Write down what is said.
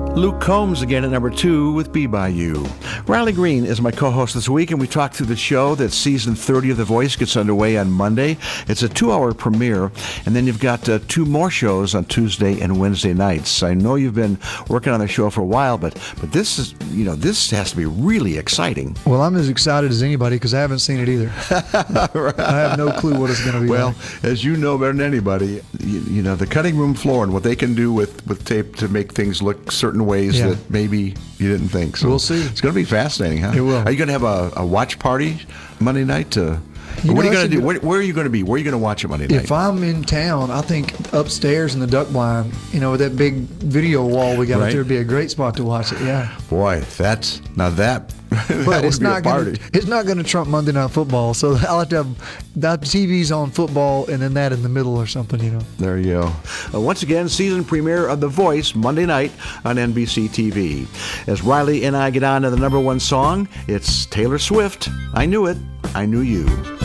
Luke Combs again at number 2 with Be By You. Riley Green is my co-host this week, and we talked through the show that season 30 of The Voice gets underway on Monday. It's a 2-hour premiere, and then you've got 2 more shows on Tuesday and Wednesday nights. I know you've been working on the show for a while, but this is, this has to be really exciting. Well, I'm as excited as anybody because I haven't seen it either. Right. I have no clue what it's going to be. Well, like. as you know better than anybody, the cutting room floor and what they can do with tape to make things look certain ways that maybe you didn't think. So we'll see. It's going to be fascinating, huh? It will. Are you going to have a watch party Monday night? What are you going to do? Where are you going to be? Where are you going to watch it Monday night? If I'm in town, I think upstairs in the duck blind, with that big video wall we got up there, would be a great spot to watch it. Yeah. Boy, that But it's not going to trump Monday Night Football, so I'll have to have the TV's on football and then that in the middle or something, There you go. Once again, season premiere of The Voice Monday night on NBC TV. As Riley and I get on to the number 1 song, it's Taylor Swift. I Knew It, I Knew You.